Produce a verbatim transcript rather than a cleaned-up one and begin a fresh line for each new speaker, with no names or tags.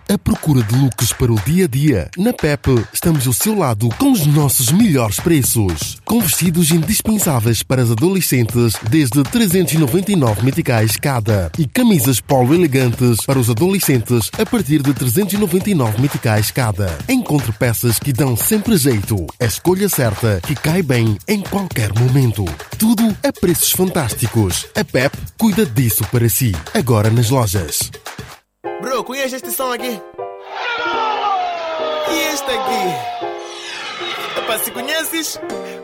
À procura de looks para o dia-a-dia? Na Pepe, estamos ao seu lado com os nossos melhores preços. Com vestidos indispensáveis para as adolescentes desde trezentos e noventa e nove meticais cada. E camisas polo elegantes para os adolescentes a partir de trezentos e noventa e nove meticais cada. Encontre peças que dão sempre jeito. A escolha certa que cai bem em qualquer momento. Tudo a preços fantásticos. A Pepe cuida disso para si. Agora nas lojas.
Bro, conhece este som aqui? E este aqui? Epá, se conheces,